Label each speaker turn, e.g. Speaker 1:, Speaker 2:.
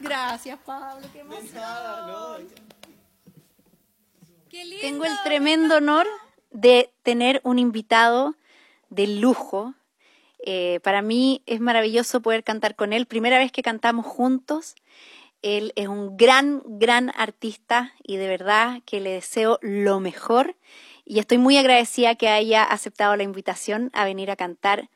Speaker 1: Gracias, Pablo, qué emoción.
Speaker 2: No.
Speaker 1: Qué lindo.
Speaker 3: Tengo el tremendo honor de tener un invitado de lujo. Para mí es maravilloso poder cantar con él. Primera vez que cantamos juntos. Él es un gran artista y de verdad que le deseo lo mejor. Y estoy muy agradecida que haya aceptado la invitación a venir a cantar